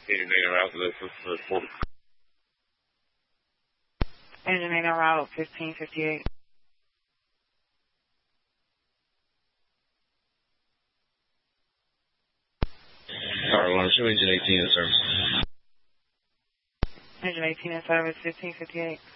Engine 8 route, this is 40. Engine 8 route 1558. Tower 1, show engine 18 in service. Engine 18 in service 1558.